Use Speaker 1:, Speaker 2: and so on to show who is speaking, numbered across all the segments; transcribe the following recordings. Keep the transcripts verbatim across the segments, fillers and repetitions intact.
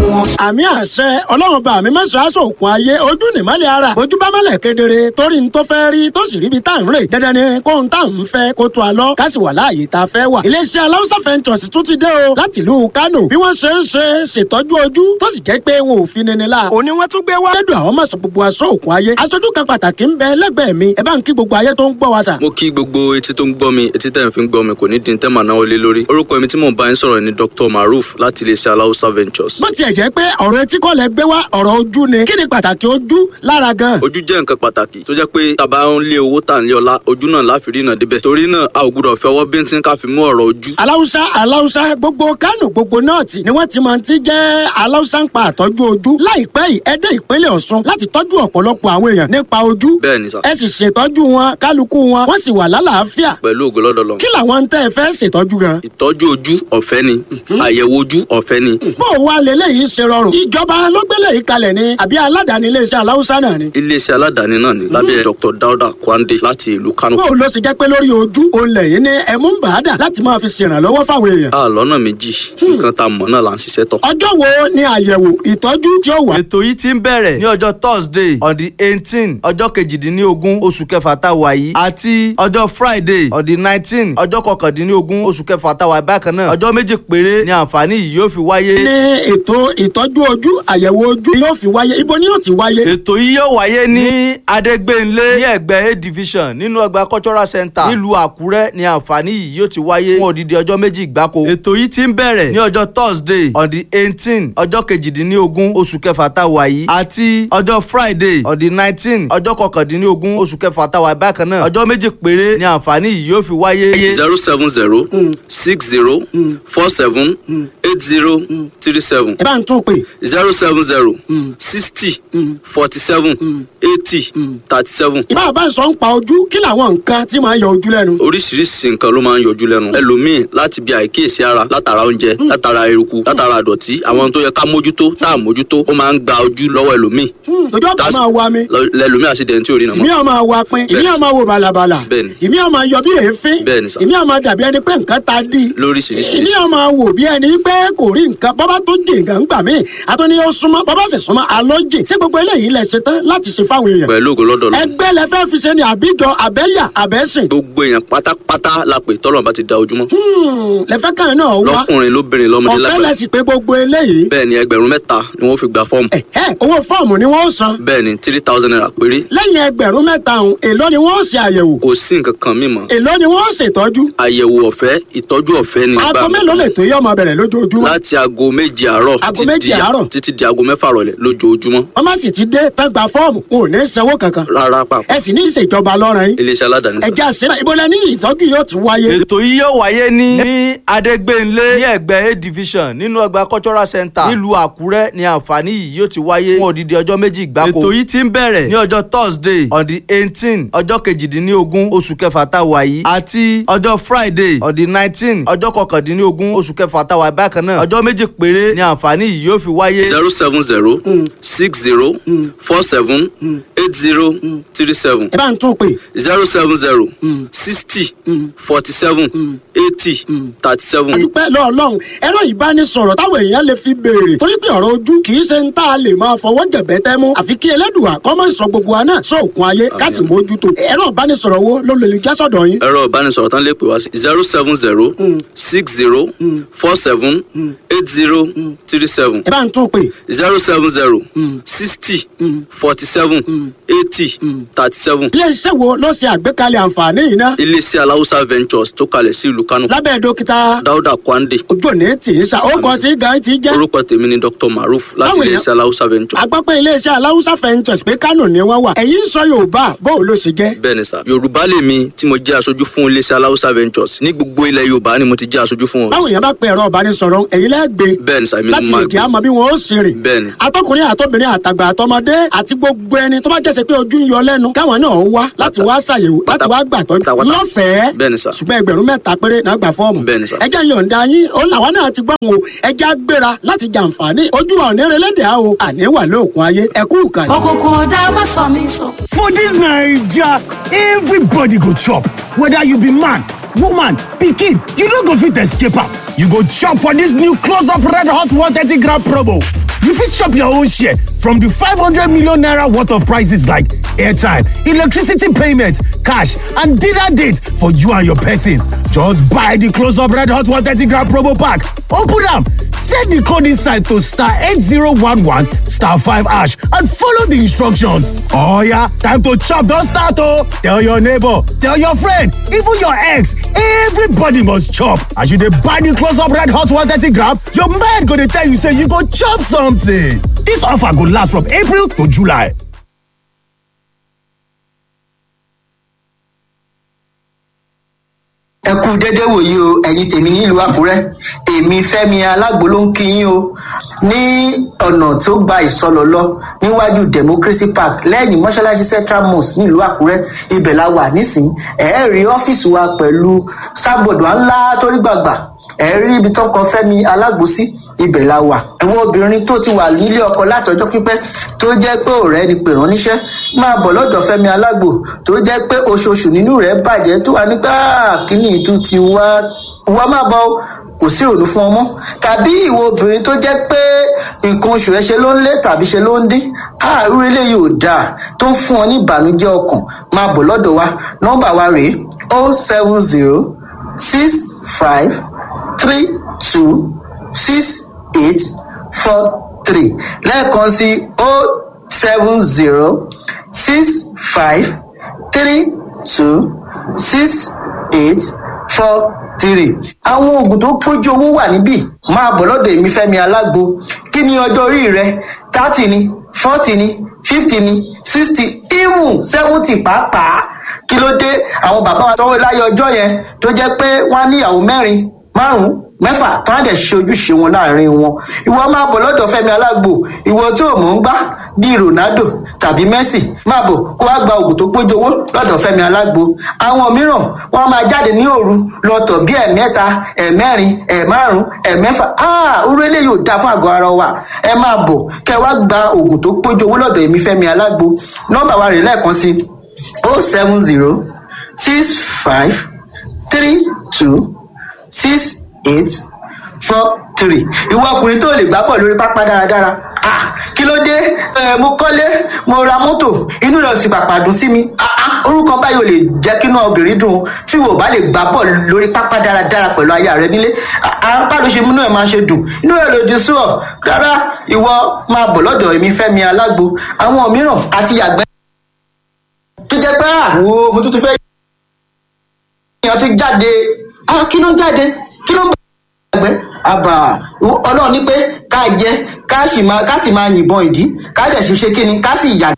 Speaker 1: wọn.
Speaker 2: àmì àṣẹ ọlọ́run bá mi mẹ́sàn-án aṣọ òkun ayé ojú nìmọ́lẹ̀ ara ojú bá mọ́lẹ̀ kedere torí n tó fẹ́ rí tó sì ríbi tá à ń rè dandan ni kóhun tá à ń fẹ́ kó tó a lọ ká sì wà láàyè tá a fẹ́ wà. iléeṣẹ́ aláùsá fẹ́ntọ̀sì tún ti dé o láti ìlú Kánò bí wọ́n ṣe ń ṣe ṣètọ́jú ojú tó sì jẹ́ pé wọn ò fi nini la. òní wọ́n tún gbé wá. lẹ́dùn àwọn mọ̀sán gbogbo aṣọ òkun ayé aṣojú kan pàtàkì ń bẹ lẹ́gbẹ̀ẹ́ mi ẹ bá ń kí gbogbo ayé tó ń gbọ́ wa sà.
Speaker 3: mo kí gbogbo etí tó ń gbọ́ mi etí tẹ̀ ń fi ń gbọ́ mi kò ní dín tẹ́ màá náwó lé lórí. orúkọ mi tí mò ń bá yín sọ̀rọ̀ ni Doctor Maruf láti iléeṣẹ́ aláùsá ventures.
Speaker 2: bó tiẹ̀ jẹ́ pé ọ̀rọ̀ etí kọ́ lẹ gbé wá ọ̀rọ̀ ojú ni kí ni pàtàkì ojú lára gan.
Speaker 3: ojú jẹ́ nǹkan pàtàkì tó jẹ́ pé tàbá ń lé owó tà ń lé ọlá ojú náà láfi rí náà débẹ̀ torí náà a ò gbúdọ̀ fẹ́ ọwọ́ bíntín ká fi mú ọ̀rọ̀ ojú.
Speaker 2: aláùsá aláùsá gbogbo Kánò gbogbo nọ́ọ̀tì ni wọ́n ti máa ti jẹ́ aláùsá ń pa àtọ́jú ojú láìpẹ́ yìí ẹ dé ìpínlẹ̀ Ọ̀ṣun láti tọ́jú ọ̀pọ̀lọpọ̀ àwọn èèyàn nípa ojú.
Speaker 3: bẹ́ẹ̀ni sà.
Speaker 2: ẹ sì ṣètọ́jú wọn kálukú wọn wọ́n sì wà lálàáfíà.
Speaker 3: pẹ̀lú ògo lọ́dọ̀ Ọlọ́run.
Speaker 2: kí làwọn ń tẹ́ ẹ fẹ́ ṣètọ́jú gan.
Speaker 3: ìtọ́jú ojú ọ̀fẹ́ ni àyẹ̀wò ojú ọ̀fẹ́ ni.
Speaker 2: bó o wá lélẹ́yìí ṣe rọrùn ìjọba ló gbélé yìí kalẹ̀ ni àbí aládàáni iléeṣẹ́ aláùsá náà ni.
Speaker 3: iléeṣẹ́ aládàáni náà ni lábẹ́ Doctor Dauda Kwande láti ìlú Kánò.
Speaker 2: bó o lọ sì jẹ́ pé lórí ojú òun lẹ́yìn ní ẹ̀mú ń bàádà láti máa fi ṣèrànlọ́wọ́ fáwọn èèyàn.
Speaker 3: a lọ́nà méjì nǹkan tá a mọ̀ náà là ń ṣiṣẹ́ tọ̀.
Speaker 2: ọjọ́ wo ni àyẹ̀wò ìtọ́jú tí ó wà.
Speaker 4: ètò yìí ti ń bẹ̀rẹ̀ ní ọjọ́ Thursday on the eighteen ọjọ́ kejìdínlógún oṣù kẹfà tá a wà yìí àti ọjọ́ Friday on the nineteen ọjọ́ kọkàndínlógún oṣù kẹfà tá a wà bákan náà ọjọ́ méjì péré ni àǹfààní yìí yóò fi wáyé.
Speaker 2: ní ètò ìtọ́jú ojú àyẹ̀wò ojú yóò fi wáyé ibo ni yóò ti wáyé.
Speaker 4: ètò yìí yóò wáyé ní Adégbénlé ní ẹ̀gbẹ́ A division nínú ọgbà cultural center nílùú Àkúrẹ́ ni àǹfààní yìí yóò ti wáyé fún odidi ọjọ́ méjì gbáko. ètò yìí ti ń bẹ̀rẹ̀ ní ọjọ́ Thursday on the eighteen ọjọ́ kejìdínlógún oṣù kẹfà tá a wà yìí àti ọjọ́ Friday on the nineteen ọjọ́ kọkàndínlógún oṣù kẹfà tá a wà bákan náà ọjọ́ méjì péré ni àǹfààní yìí yóò fi wáyé.
Speaker 3: zero seven zero six zero four seven eight zero three seven.
Speaker 2: ẹ bá ń tún pè.
Speaker 3: zero seven zero sixty forty seven eighty thirty seven.
Speaker 2: ìbá bá ń sọ ń pa ojú kí làwọn nǹkan tí máa ń yọ ojú lẹ́nu.
Speaker 3: oríṣiríṣi nǹkan ló máa ń yọjú lẹ́nu ẹlòmíì láti bí àìkíyèsí ara látara oúnjẹ látara eruku látara àdọ̀tí àwọn tó yẹ ká mójútó tá à mójútó ó máa ń gba ojú lọ́wọ́ ẹlòmíì.
Speaker 2: ojú ọ̀pá máa wa mi.
Speaker 3: lẹ́lòmíì àṣìdẹ̀ntì ò rí nà mọ́.
Speaker 2: ìmí ọ̀ máa wa pin ìmí ọ̀ máa wo bàlàbàlà ìmí ọ̀ máa yọ bí èéfín ìmí ọ̀ máa dàbí ẹni pé nǹkan ta dí
Speaker 3: lóríṣiríṣi
Speaker 2: ìmí ọ̀ máa wò bí ẹni pé kò rí nǹkan bọ́bá tó jì nǹkan gbà mí àtúní ó súnmọ́ bọ́bá sì súnmọ́ alójì sí gbogbo eléyìí lẹ ṣe tán láti ṣe fáwọn èèyàn.
Speaker 3: pẹ̀lú ògo lọ́dọ̀ Ọlọ́run.
Speaker 2: ẹgbẹ́ lẹ fẹ́ fi ṣe ni àbíjọ àbẹ́yà àbẹ́sìn.
Speaker 3: gbogbo èèyàn pátápátá la pè tọ́lọ́run bá ti da ojúmọ́.
Speaker 2: lẹ́fẹ́ kan náà wá
Speaker 3: lọ́kùnrin lóbìnrin lọ́mọdé lágbàá.
Speaker 2: ọ̀fẹ́ lẹ sì pé gbogbo eléyìí.
Speaker 3: bẹ́ẹ̀ ni ẹgbẹ̀rún mẹ́ta ni wọ́n fi gba fọ́ọ̀mù.
Speaker 2: ẹ ẹ owó fọ́ọ̀mù ni wọ́n san.
Speaker 3: bẹ́ẹ̀ ni three thousand naira péré.
Speaker 2: lẹ́yìn ẹgbẹ̀rún mẹ́ta ọ̀hún èló ni wọ́n ṣe àyẹ̀wò.
Speaker 3: kò sí nǹkan kan mímọ́.
Speaker 2: èló ni wọ́n ṣètọ́jú.
Speaker 3: àyẹ̀wò ọ̀fẹ́ ìtọ́jú ọ̀fẹ́ ni.
Speaker 2: aago mélòó lè tó yọ ọmọ bẹ̀rẹ̀ lójoojúmọ́.
Speaker 3: láti aago méje àárọ̀
Speaker 2: aago méje àárọ̀
Speaker 3: títí di aago mẹ́fà rọ̀lẹ́ lójoojúmọ́.
Speaker 2: wọ́n má sì ti dé tán gba fọ́ọ̀mù ò ní sanwó kankan.
Speaker 3: rárá pàpọ̀.
Speaker 2: ẹ sì ní ìṣèjọba lọ́rùn yín.
Speaker 3: iléeṣẹ́ aládàáni sá.
Speaker 2: ẹja síbẹ̀ ìbọlẹ̀ ní ìtọ́jú yóò ti wáyé.
Speaker 4: ètò yìí yóò wáyé ní ní Adégbénlé ní ẹ̀gbẹ́ A division nínú ọgbà cultural center nílùú Àkúrẹ́ ni àǹfààní yìí yóò ti wáyé fún odidi ọjọ́ méjì gbáko. ètò yìí ti ń bẹ̀rẹ̀ ní ọjọ́ Thursday on the eighteen ọjọ́ kejìdínlógún oṣù kẹfà tá a wà yìí àti ọjọ́ Friday on the nineteen ọjọ́ kọkàndínlógún oṣù kẹfà tá a wà bákan náà ọjọ́ méjì péré ni àǹfààní yìí yóò fi wáyé.
Speaker 3: zero seven zero six zero four seven eight zero three seven.
Speaker 2: ẹ bá ń tún pè.
Speaker 3: zero seven zero sixty forty seven eighty thirty seven.
Speaker 2: àdúpẹ́ lọ́ọ̀lọ́hún ẹ̀rọ ìbánisọ̀rọ̀ táwọn èèyàn lè fi béèrè torí pé ọ̀rọ̀ ojú kì í ṣe ń tá a lè máa fọwọ́ jẹ̀bẹ́ tẹ́ mú àfi kí Ẹlẹ́dùà kó máa sọ gbogbo wa náà sóòkun ayé ká sì mójútó ẹ̀rọ ìbánisọ̀rọ̀ wo ló lè já sọ̀dọ̀ yín.
Speaker 3: ẹ̀rọ ìbánisọ̀rọ̀ tán lè pè wá sí zero seven zero six zero four seven eight zero three seven.
Speaker 2: ẹ bá ń tún pè.
Speaker 3: zero seven zero sixty forty seven eighty thirty seven.
Speaker 2: iléeṣẹ́ wo ló ṣe àgbékalẹ̀ àǹfààní yìí ná.
Speaker 3: iléeṣẹ́ aláùsá ventures tó kalẹ̀ sí ìlú Kánò.
Speaker 2: lábẹ́ dókítà
Speaker 3: Dauda Kwande.
Speaker 2: ojú òní tì í sa ó kọ tí gan ti jẹ́.
Speaker 3: orúkọ tèmi ni Doctor Maruf láti iléeṣẹ́ aláùsá ventures.
Speaker 2: agbápẹ́ iléeṣẹ́ aláùsá ventures pé Kánò ni wọ́n wà ẹ̀yin sọ Yorùbá bó ló ṣe jẹ́.
Speaker 3: bẹ́ẹ̀ ni sà Yorùbá lèmi tí mo jẹ́ aṣojú fún iléeṣẹ́ aláùsá ventures ní gbogbo ilẹ̀ Yorùbá ni mo ti jẹ́ aṣojú fún wọn.
Speaker 2: báwo yẹn bá pe ẹ̀rọ ìbánisọ̀rọ̀ ẹ̀yin lẹ́gbẹ̀ẹ́.
Speaker 3: bẹ́ẹ̀ ni sà èmi
Speaker 2: láti
Speaker 3: ni mo máa
Speaker 2: lè kí a mọ bí wọn ó ṣe rìn.
Speaker 3: bẹ́ẹ̀ ni.
Speaker 2: atọkùnrin àtọbìnrin àtàgbà àtọmọdé àti gbogbo ẹni tó bá jẹ́sẹ̀ pé ojú ń yọ lẹ́nu káwọn náà wá láti wá ṣàyẹ̀wò láti wá gbàtọ́jú lọ́fẹ̀ẹ́.
Speaker 3: bẹ́ẹ̀ ni sà.
Speaker 2: ṣùgbọ́n ẹgbẹ̀rún mẹ́ta péré náà gbà fọ́ọ̀mù.
Speaker 3: bẹ́ẹ̀ ni sà.
Speaker 2: ẹ jẹ́ yọ̀ǹda yín ó làwọn náà ti gbọ́ wọn o ẹ jẹ́ á gbéra láti jàǹfààní ojú wa òní relédè á o àní wà lóòkun ayé ẹ kú ìkànnì.
Speaker 1: òkùnkùn ọ̀dà má sọ mí sọ.
Speaker 5: For this Naija, everybody go chop. Whether you be man, woman, pikin, you no go fit escape am. You go chop for this new close-up red hot one thirty gram promo. you fit chop your own share from the five hundred million naira worth of prices like airtime, electricity payment, cash, and dinner date for you and your person. Just buy the Close Up Red Hot one thirty gram promo pack. Open am, set the code inside to star eight zero one one star five hash and follow the instructions. Oh yeah, time to chop don start oh! Tell your neighbor, tell your friend, even your ex, everybody must chop. As you dey buy the Close Up Red Hot one thirty gram, your mind go dey tell you say you go chop something. This offer go last from April to July.
Speaker 6: ẹ kú dédé wòyí o ẹ̀yin tèmi nílùú Àkúrẹ́ èmi Fẹ́mi Alágbo ló ń kí yín o ní ọ̀nà tó gba ìsọlọ lọ níwájú Democracy Park lẹ́yìn mọ́ṣáláṣí Central Mosque nílùú Àkúrẹ́ ibẹ̀ la wà nísìn ẹ rí ọ́fíìsì wa pẹ̀lú sábọ̀dù ńlá torí gbàgbà ẹ rí ibi tó kọ Fẹ́mi Alágbo sí ibẹ̀ la wà. àwọn obìnrin tó ti wà nílé ọkọ látọjọ́ pípẹ́ tó jẹ́ pé ọ̀rẹ́ ni pè rán níṣẹ́ máa bọ̀ lọ́dọ̀ Fẹ́mi Alágbo tó jẹ́ pé oṣooṣù nínú rẹ̀ bàjẹ́ tó wà nígbà kíní ìtú ti wá wá má bọ̀ kò sí ìrònú fún ọmọ tàbí ìwọ obìnrin tó jẹ́ pé nǹkan oṣù ẹ ṣe ló ń lé tàbí ṣe ló ń dín àárú eléyìí ò dáa tó ń fún ọ ní ìbànújẹ́ ọkàn máa bọ̀ lọ́dọ̀ wa nọ́mbà wa rèé o seven zero six five three two six eight four three lẹ́ẹ̀kan sí o seven zero six five three two six eight four three. àwọn oògùn tó pójú owó wà níbí máa bọ̀ lọ́dọ̀ èmi Fẹ́mi Alágbo. Kí ni ọjọ́ orí rẹ? thirty ni forty ni fifty ni sixty even seventy pàápàá. Kí ló dé àwọn bàbá wa tọ́wọ́ láyé ọjọ́ yẹn tó jẹ́ pé wọ́n á níyàwó mẹ́rin márùn-ún mẹ́fà tó á dẹ̀ ṣe ojúṣe wọn láàrin wọn. Ìwọ máa bọ̀ lọ́dọ̀ Fẹ́mi Alágbo. Ìwọ tó mọ̀ ń gbá bíi Ronaldo tàbí Messi máa bọ̀ kó wá gba oògùn tó pójú owó lọ́dọ̀ Fẹ́mi Alágbo. Àwọn mìíràn wọ́n máa jáde ní òru lọ tọ̀ bí ẹ̀mẹ́ta ẹ̀mẹ́rin ẹ̀márùn ẹ̀mẹ́fà. ah orú eléyìí ò dáa fún àgọ́ ara wa. Ẹ máa bọ̀ kẹ́ wá gba oògùn tó pójú owó lọ́dọ̀ èmi Fẹ́mi Alágbo. Nọ́mbà wa rè lẹ́ẹ̀kan sí o seven zero six five three two six eight four three. Ìwọ ọkùnrin tó lè gbá bọ̀ lórí pápá dáradára. ah kí ló dé ẹ mo kọ́lé mo ra mọ́tò inú rẹ̀ sì pàpà dùn sí mi. ah ah orúkọ báyìí ò lè jẹ́ kí inú obìnrin dùn tí wò bá lè gbá bọ̀ lórí pápá dáradára pẹ̀lú aya rẹ nílé. apá ló ṣe múnú ẹ̀ máa ṣe dùn inú rẹ̀ lòdì sí ọ rárá ìwọ máa bọ̀ lọ́dọ̀ èmi Fẹ́mi Alágbo. Àwọn mìíràn àti yàgbẹ́ tó jẹ́ pé àwo mo tún tún fẹ́ yàn tó jáde. ah kí ló ń jáde kí ló ń bọ̀ ẹgbẹ́ àbà Ọlọ́run ní pé ká jẹ ká sì máa ká sì máa yìnbọn ìdí ká dẹ̀ sì ṣe kíni ká sì yà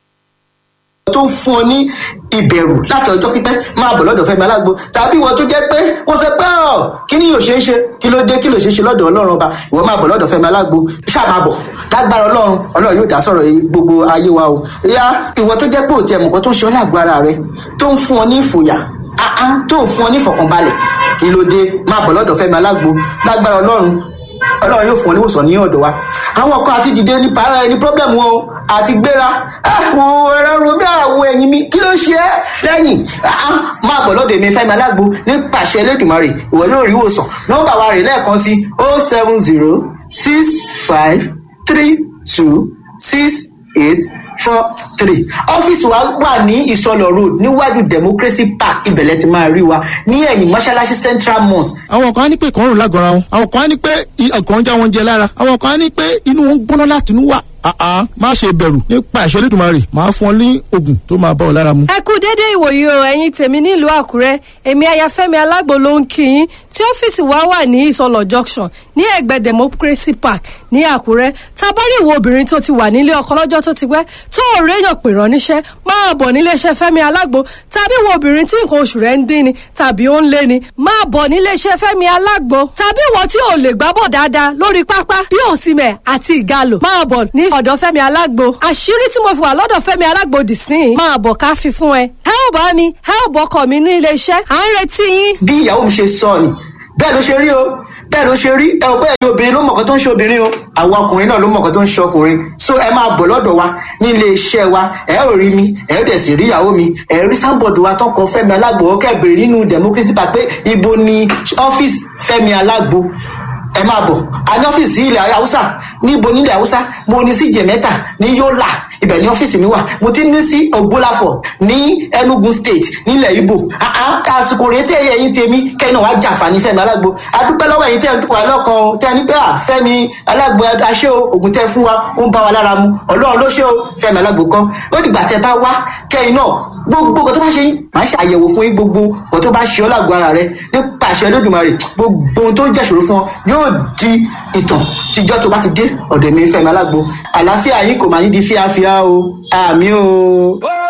Speaker 6: tó fún ọ ní ìbẹ̀rù láti ọjọ́ pípẹ́ máa bọ̀ lọ́dọ̀ Fẹ́mi Alágbo. Tàbí ìwọ tó jẹ́ pé wọ́n sọ pé ọ̀ kí ni yóò ṣe é ṣe kí ló dé kí ló ṣe é ṣe lọ́dọ̀ Ọlọ́run ọba ìwọ máa bọ̀ lọ́dọ̀ Fẹ́mi Alágbo. Ṣáà máa bọ̀ lágbára Ọlọ́run Ọlọ́run yóò dá sọ̀rọ̀ gbogbo ayé wa o. ìyá ìwọ tó jẹ́ pé òtí ẹ̀mùkọ́ tó ń ṣe ọ́ lágbára rẹ tó ń fún ọ ní ìfòyà tó ń fún ọ ní ìfọ̀kànbalẹ̀ kí ló dé máa bọ̀ lọ́dọ̀ Fẹ́mi Alágbo. Lágbára Ọlọ́run Ọlọ́run yóò fún ọ níwòsàn ní ọ̀dọ̀ wa. Àwọn kan àti dìde ní para ẹni problem wọn o àti gbéra àwọn ẹ̀rọ romi àwọ̀ ẹ̀yìn mi kí ló ṣe é lẹ́yìn máa bọ̀ lọ́dọ̀ èmi Fẹ́mi Alágbo nípasẹ̀ Elédùmarè ìwọ yóò rí ìwòsàn. Nọ́mbà wa rè lẹ́ẹ̀kan sí o seven zero six five three two six eight four three. Ọ́fíìsì wa wà ní Ìsọlọ̀ road níwájú Democracy Park ibẹ̀lẹ̀ ti máa rí wa ní ẹ̀yìn mọ́ṣáláṣí Central Mosque.
Speaker 7: àwọn kan á ní pé ìkọrùn lágọ̀ọ́ra wọn àwọn kan á ní pé ọkàn ń já wọn jẹ lára àwọn kan á ní pé inú wọn gbóná láti inú wà. àá má ṣe bẹ̀rù nípa ìṣẹ́ Elédùmarè máa fún ọ ní oògùn tó máa bá ọ lára mu.
Speaker 1: ẹ kú dédé ìwòyí o ẹ̀yin tèmi nílùú Àkúrẹ́ èmi aya Fẹ́mi Alágbo ló ń kí yín tí ọ́fíìsì wa wà ní Ìsọlọ̀ junction ní ẹ̀gbẹ́ Democracy Park ní Àkúrẹ́. Tabari ìwọ obìnrin tó ti wà nílé ọkọ lọ́jọ́ tó ti pẹ́ tó ò réyàn pè rán níṣẹ́ máa bọ̀ níléeṣẹ́ Fẹ́mi Alágbo. Tàbí ìwọ obìnrin tí nǹkan oṣù rẹ̀ ń dín ni tàbí ó ń lé ni máa bọ̀ níléeṣẹ́ Fẹ́mi Alágbo. Tàbí ìwọ tí ò lè gbábọ̀ dáadáa lórí pápá bí òsìmẹ̀ àti ìgalò máa bọ̀ ní ọ̀dọ̀ Fẹ́mi Alágbo. Àṣírí tí mo fi wà lọ́dọ̀ Fẹ́mi Alágbo dì sí i máa bọ̀ ká fi fún ẹ. ẹ ò bá mi ẹ ò bọ́kọ̀ mi ní iléeṣẹ́ à ń retí yín.
Speaker 6: Bí ìyàwó mi ṣe sọ ni bẹ́ẹ̀ ló ṣe rí o bẹ́ẹ̀ ló ṣe rí ẹ ò pé ẹ̀yin obìnrin ló mọ̀ọ́kọ́ tó ń ṣe obìnrin o àwọn ọkùnrin náà ló mọ̀ọ́kọ́ tó ń ṣe ọkùnrin. So ẹ máa bọ̀ lọ́dọ̀ wa ní iléeṣẹ́ wa ẹ ò rí mi ẹ ò dẹ̀ sì rí ìyàwó mi ẹ rí sábọ̀dù wa tó kọ Fẹ́mi Alágbo ó kẹ́ bèrè nínú Democracy Park pé ibo ni ọ́fíìsì Fẹ́mi Alágbo. ẹ máa bọ̀ a ní ọ́fíìsì ilẹ̀ haúsá níbo nílẹ̀ haúsá mo ní sí jẹ̀mẹ́ta ní yọ́là ibẹ̀ ní ọ́fíìsì mi wà mo ti ní sí ògbólàfọ̀ ní enugu state nílẹ̀ ibo àsìkò rèé tẹ́ ẹ̀yin tèmi kẹ́ni wàá jàǹfààní fẹ́mi alágbo adúpẹ́ lọ́wọ́ ẹ̀yin tẹ́ ẹ̀ wà lọ́kàn tẹ́ ẹ ní pé fẹ́mi alágbo aṣẹ́ o ògùn tẹ́ fún wa ó ń bá wa lára mu ọlọ́run ló ṣe o fẹ́mi alágbo kọ́ ó dìgbà tẹ́ bá wá kẹ́yìn náà gbogbo nǹkan tó bá ṣe yín máa ṣe àyẹ̀wò fún yín gbogbo nǹkan tó bá ṣe ọ́ lágbo ara rẹ nípa àṣẹ Olódùmarè gbogbo ohun tó ń jẹ́ṣòro fún ọ yóò di ìtàn tíjọ́ tó bá ti dé ọ̀dọ̀ mi fẹ́mi alágbo àlàáfíà yín kò máa ní di fíafíà o àmì o.